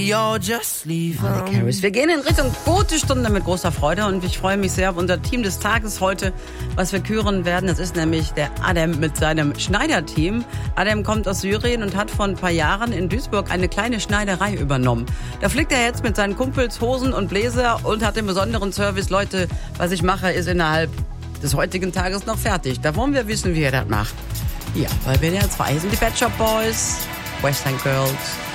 You're just leave. Harris. Wir gehen in Richtung gute Stunde mit großer Freude und ich freue mich sehr auf unser Team des Tages heute, was wir küren werden. Das ist nämlich der Adem mit seinem Schneiderteam. Adem kommt aus Syrien und hat vor ein paar Jahren in Duisburg eine kleine Schneiderei übernommen. Da flickt er jetzt mit seinen Kumpels Hosen und Bläser und hat den besonderen Service. Leute, was ich mache, ist innerhalb des heutigen Tages noch fertig. Da wollen wir wissen, wie er das macht. Ja, weil wir ja zwei sind die Pet Shop Boys, West End Girls.